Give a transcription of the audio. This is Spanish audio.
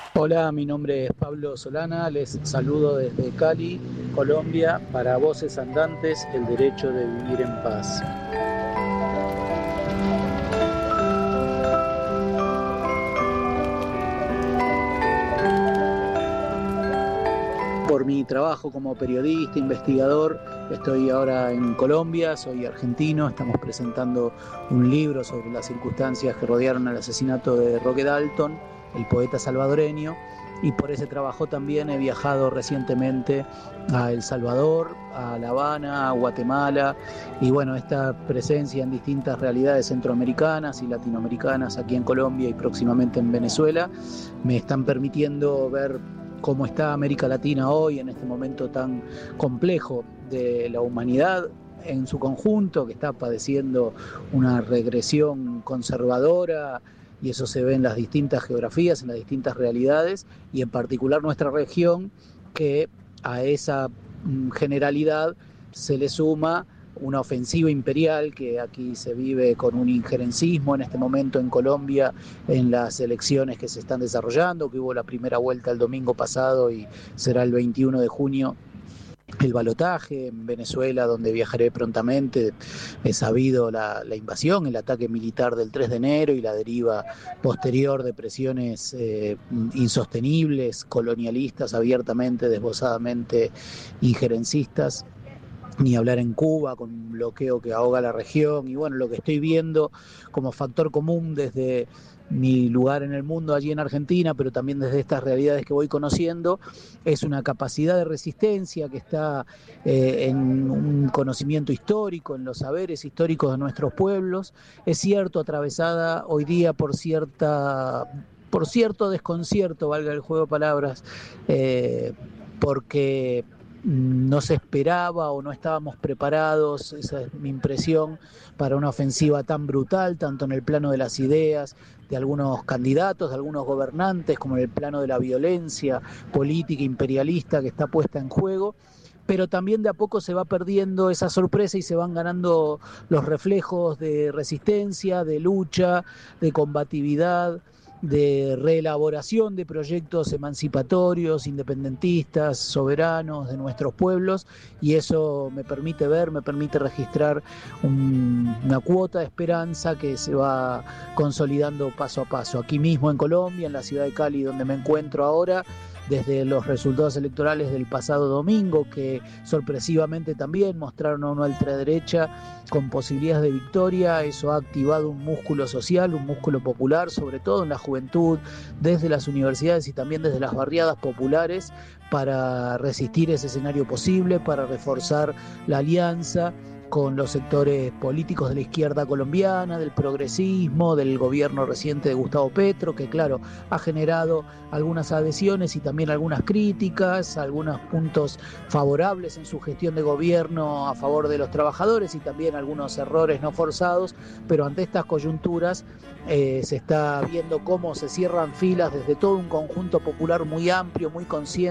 Hola, mi nombre es Pablo Solana, les saludo desde Cali, Colombia, para Voces Andantes, el derecho de vivir en paz. Por mi trabajo como periodista, investigador, estoy ahora en Colombia, soy argentino, estamos presentando un libro sobre las circunstancias que rodearon el asesinato de Roque Dalton, el poeta salvadoreño, y por ese trabajo también he viajado recientemente a El Salvador, a La Habana, a Guatemala, y bueno, esta presencia en distintas realidades centroamericanas y latinoamericanas aquí en Colombia y próximamente en Venezuela me están permitiendo ver cómo está América Latina hoy en este momento tan complejo de la humanidad en su conjunto, que está padeciendo una regresión conservadora, y eso se ve en las distintas geografías, en las distintas realidades, y en particular nuestra región, que a esa generalidad se le suma una ofensiva imperial que aquí se vive con un injerencismo en este momento en Colombia, en las elecciones que se están desarrollando, que hubo la primera vuelta el domingo pasado y será el 21 de junio el balotaje. En Venezuela, donde viajaré prontamente, he sabido la invasión, el ataque militar del 3 de enero y la deriva posterior de presiones insostenibles, colonialistas, abiertamente, desbosadamente injerencistas. Ni hablar en Cuba, con un bloqueo que ahoga la región. Y bueno, lo que estoy viendo como factor común desde mi lugar en el mundo allí en Argentina, pero también desde estas realidades que voy conociendo, es una capacidad de resistencia que está en un conocimiento histórico, en los saberes históricos de nuestros pueblos. Es cierto, atravesada hoy día por cierto desconcierto, valga el juego de palabras, porque no se esperaba o no estábamos preparados, esa es mi impresión, para una ofensiva tan brutal, tanto en el plano de las ideas de algunos candidatos, de algunos gobernantes, como en el plano de la violencia política imperialista que está puesta en juego. Pero también de a poco se va perdiendo esa sorpresa y se van ganando los reflejos de resistencia, de lucha, de combatividad, de reelaboración de proyectos emancipatorios, independentistas, soberanos de nuestros pueblos, y eso me permite ver, me permite registrar una cuota de esperanza que se va consolidando paso a paso. Aquí mismo en Colombia, en la ciudad de Cali, donde me encuentro ahora, desde los resultados electorales del pasado domingo, que sorpresivamente también mostraron a una ultraderecha con posibilidades de victoria. Eso ha activado un músculo social, un músculo popular, sobre todo en la juventud, desde las universidades y también desde las barriadas populares, para resistir ese escenario posible, para reforzar la alianza con los sectores políticos de la izquierda colombiana, del progresismo, del gobierno reciente de Gustavo Petro, que claro, ha generado algunas adhesiones y también algunas críticas, algunos puntos favorables en su gestión de gobierno a favor de los trabajadores y también algunos errores no forzados, pero ante estas coyunturas se está viendo cómo se cierran filas desde todo un conjunto popular muy amplio, muy consciente